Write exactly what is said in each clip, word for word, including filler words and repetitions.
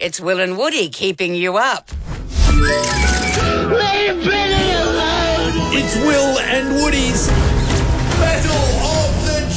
It's Will and Woody keeping you up. It's Will and Woody's Battle of the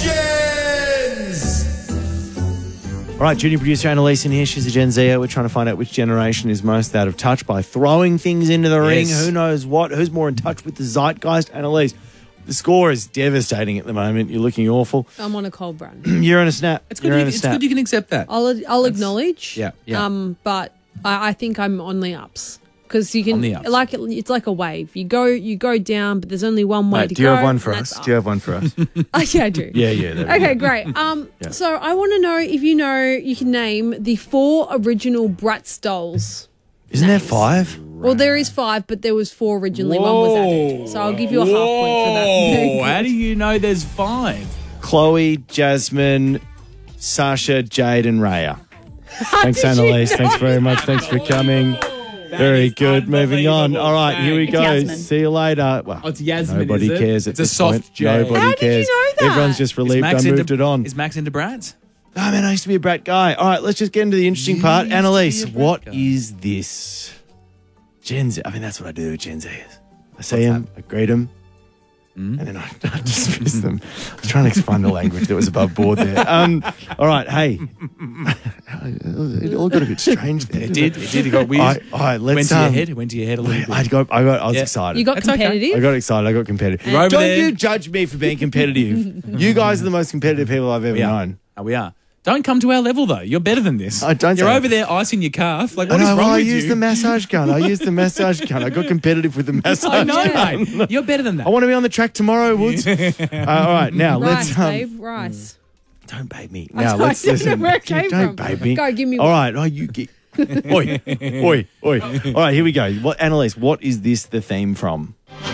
Gens. All right, junior producer Annalise in here. She's a Gen Zer. We're trying to find out which generation is most out of touch by throwing things into the ring. Yes. Who knows what? Who's more in touch with the zeitgeist? Annalise, the score is devastating at the moment. You're looking awful. I'm on a cold run. You're on a snap. It's good, You're you, on a it's snap. good you can accept that. I'll I'll acknowledge. Yeah, yeah. Um, but I, I think I'm on the ups because you can On the ups. like it, it's like a wave. You go you go down, but there's only one way Mate, to do you go. have one for and us? that's Do you up. have one for us? Oh, yeah, I do. yeah, yeah. there we Okay, go. great. Um, Yeah. so I want to know if you know you can name the four original Bratz dolls. Isn't there names. five? Well, there is five, but there was four originally. One was added, so I'll give you a half point for that. Very Whoa, good. how do you know there's five? Chloe, Jasmine, Sasha, Jade, and Raya. Thanks, did you Annalise. know Thanks very much. Thanks for coming. Very is good. Moving on. unbelievable. All right, here we It's go. Yasmin. See you later. Well, Oh, it's Yasmin, nobody is it? cares at It's a this soft point. J. Nobody How did you cares. know that? Everyone's just Is relieved I Max moved into, it on. Is Max into brats? Oh, man, I used to be a brat guy. All right, let's just get into the interesting You part. used to Annalise, be a brat what guy. is this? Gen Z. I mean, that's what I do with Gen Zers. I see What's them, I greet them, and then I, I dismiss them. I was trying to find the language that was above board there. Um, all right, hey. It all got a bit strange there. It did. It did. It got weird. All right, all right, let's... went to your um, head. It went to your head a little bit. I got, I got, I was Yeah. excited. You got It's okay. competitive. I got excited. I got competitive. You're over Don't there. you judge me for being competitive. You guys are the most competitive people I've ever we are. known. Oh, we are. Don't come to our level, though. You're better than this. I don't You're say over that. there icing your calf. Like, I what is know, wrong well, I with used you? the massage gun. I used the massage gun. I got competitive with the massage I know, gun. mate. You're better than that. I want to be on the track tomorrow, Woods. uh, all right, now Rice, let's... Um, babe, rice. don't babe me. Now don't let's know listen. where it came don't from. babe me. Go, give me All one. right, oh, you get... oi, oi, oi. All right, here we go. What, Annalise, what is this the theme from?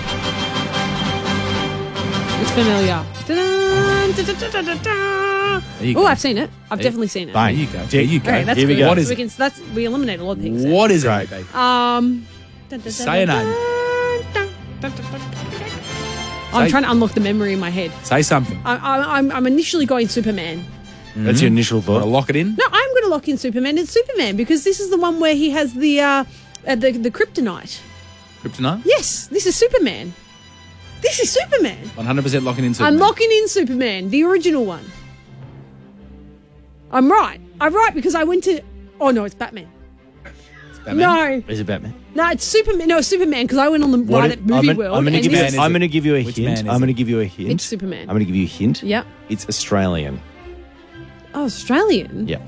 It's familiar. Da-dun, da-da-da-da-da. There you Oh, go. I've seen it. I've There- definitely seen it. Bang. There you go. There you go. Okay, that's Here we good. go. What is so we it? can that's we eliminate a lot of things. there. What is Great. it, babe? Um, Say a name. I'm Say- trying to unlock the memory in my head. Say something. I, I, I'm, I'm initially going Superman. That's your initial Want to thought. lock it in? No, I'm going to lock in Superman. It's Superman because this is the one where he has the uh, uh, the the kryptonite. Kryptonite? Yes, this is Superman. This is Superman. one hundred percent locking in Superman. I'm locking in Superman, the original one. I'm right. I'm right because I went to. Oh no, it's Batman. Batman? No, Is it Batman? no, it's Superman. No, it's Superman because I went on the What ride it- at Movie I'm, World. I'm going and to give this you. Man is I'm it? going to give you a Which hint. man is I'm going to it? give you a hint. It's Superman. I'm going to give you a hint. Yep. It's Australian. Oh, Australian. Yeah.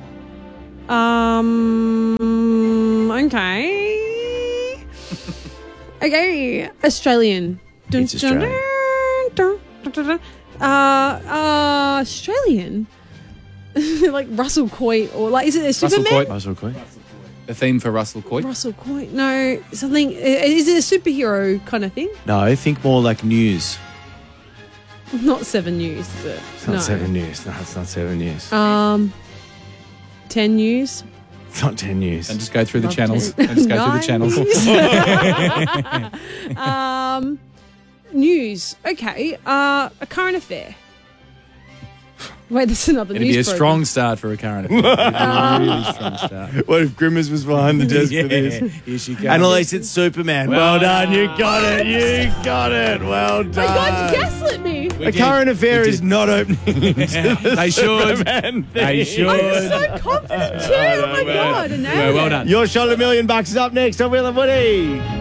Um. Okay. okay. Australian. Dun, It's dun, Australian. dun, dun, dun, dun. Uh, uh, Australian. like Russell Coit or like is it a Russell Superman? Coit. Russell Coit. The theme for Russell Coit. Russell Coit. No, something. Is it a superhero kind of thing? No, I think more like news. Not Seven News, is it? It's not no. Seven News. No, it's not Seven News. Um, Ten News. It's not Ten News. And just go through the Love channels. ten. And just go through the Nine channels. um, news. Okay. Uh, a current affair. Wait, that's another It'd news be a program. strong start for a current affair. It'd be a really strong start. What if Grimmers was behind the desk yeah, for this? here she comes. Annalise, it's Superman. Well, Well done. You done. got it. You got it. Well My God, done. you gaslit me. We A did. current affair We is did. not opening. They should. Superman They thing. should. I'm so confident too. Oh my well, God, I nailed well, well it. done. Your shot of a million bucks is up next on Will and Woody.